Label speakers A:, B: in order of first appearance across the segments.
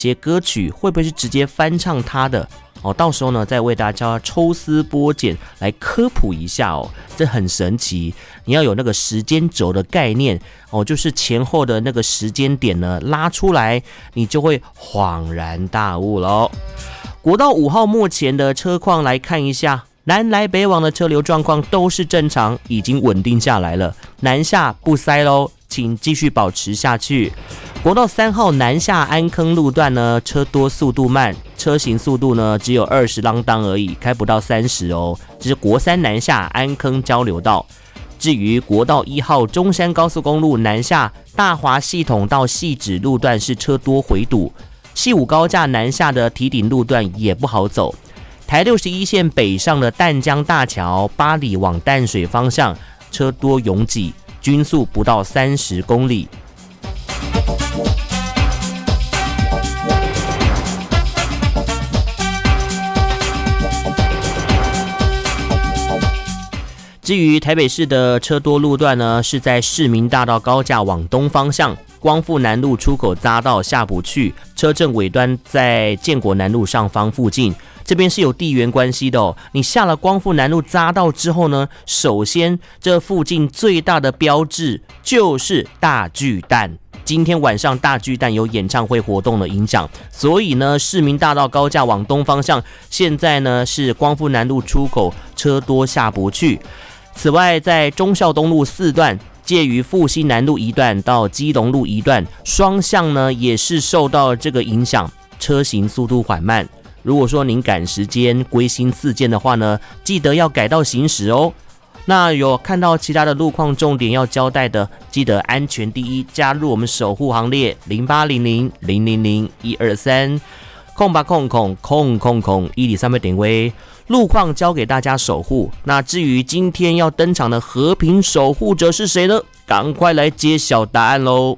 A: 些歌曲会不会是直接翻唱他的到时候呢再为大家抽丝剥茧来科普一下这很神奇，你要有那个时间轴的概念就是前后的那个时间点呢拉出来，你就会恍然大悟咯。国道5号目前的车况来看一下，南来北往的车流状况都是正常，已经稳定下来了，南下不塞咯，请继续保持下去。国道3号南下安坑路段呢，车多速度慢，车行速度呢只有20啷当而已，开不到30哦。这是国3南下安坑交流道。至于国道1号中山高速公路南下大华系统到汐止路段是车多回堵，汐五高架南下的堤顶路段也不好走。台61线北上的淡江大桥八里往淡水方向车多拥挤，均速不到30公里。至于台北市的车多路段呢，是在市民大道高架往东方向，光复南路出口匝道下不去，车阵尾端在建国南路上方附近，这边是有地缘关系的你下了光复南路匝道之后呢，首先这附近最大的标志就是大巨蛋。今天晚上大巨蛋有演唱会活动的影响，所以呢，市民大道高架往东方向，现在呢是光复南路出口车多下不去。此外，在忠孝东路4段，介于复兴南路1段到基隆路1段，双向呢也是受到这个影响，车行速度缓慢。如果说您赶时间归心似箭的话呢，记得要改道行驶哦。那有看到其他的路况重点要交代的，记得安全第一，加入我们守护行列0800000123空吧空103点位。路况交给大家守护。那至于今天要登场的和平守护者是谁呢？赶快来揭晓答案咯。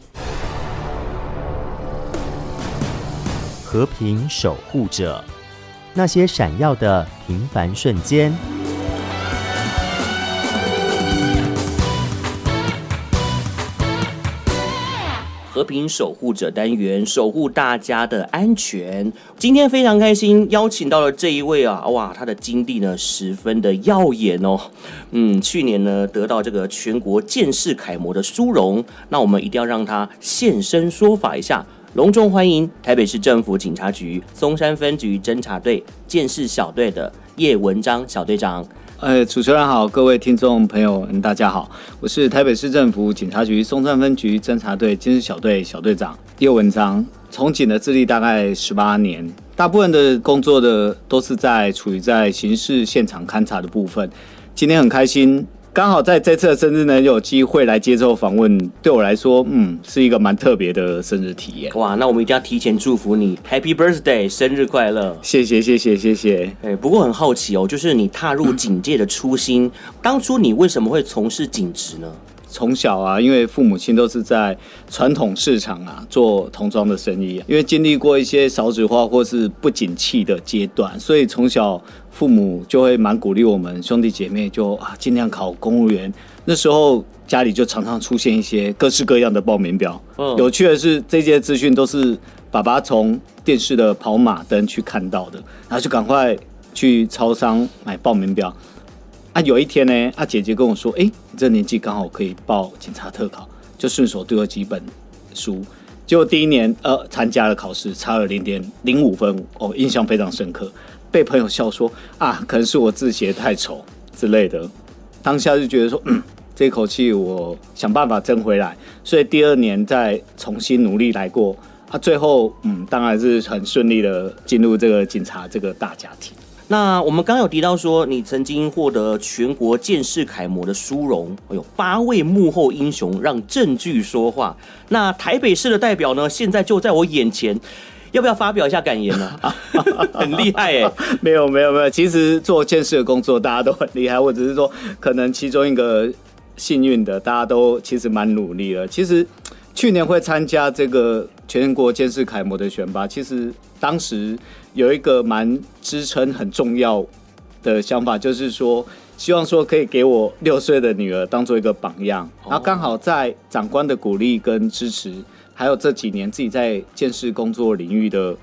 B: 和平守护者，那些闪耀的平凡瞬间。
A: 和平守护者单元，守护大家的安全。今天非常开心邀请到了这一位哇，他的经历呢十分的耀眼哦。去年呢得到这个全国健视楷模的殊荣，那我们一定要让他现身说法一下。隆重欢迎台北市政府警察局松山分局侦查队健视小队的叶文章小队长。
C: 主持人好，各位听众朋友们，大家好，我是台北市政府警察局松山分局侦查队监视小队小队长叶文章。从警的资历大概18年，大部分的工作的都是处于在刑事现场勘查的部分。今天很开心，刚好在这次的生日呢，有机会来接受访问，对我来说，是一个蛮特别的生日体验。
A: 哇，那我们一定要提前祝福你 Happy Birthday， 生日快乐！谢谢。不过很好奇就是你踏入警界的初心，当初你为什么会从事警职呢？
C: 从小因为父母亲都是在传统市场做童装的生意，因为经历过一些少子化或是不景气的阶段，所以从小父母就会蛮鼓励我们兄弟姐妹就尽量考公务员。那时候家里就常常出现一些各式各样的报名表。有趣的是，这些资讯都是爸爸从电视的跑马灯去看到的，然后就赶快去超商买报名表。有一天呢，姐姐跟我说，你这年纪刚好可以报警察特考，就顺手丢了几本书。结果第一年参加了考试，差了0.05分，印象非常深刻。被朋友笑说可能是我字写太丑之类的。当下就觉得说，这口气我想办法争回来，所以第2年再重新努力来过。最后当然是很顺利的进入这个警察这个大家庭。
A: 那我们刚刚有提到说，你曾经获得全国健视楷模的殊荣，有8位幕后英雄让证据说话。那台北市的代表呢，现在就在我眼前，要不要发表一下感言呢？很厉害耶！
C: 没有，其实做健视的工作大家都很厉害，或者是说可能其中一个幸运的，大家都其实蛮努力的。其实去年会参加这个全国健视楷模的选拔，其实当时有一个蛮支撑很重要的想法，就是说希望说可以给我6岁的女儿当做一个榜样，然后刚好在长官的鼓励跟支持， 还有这几年自己在建士工作领域的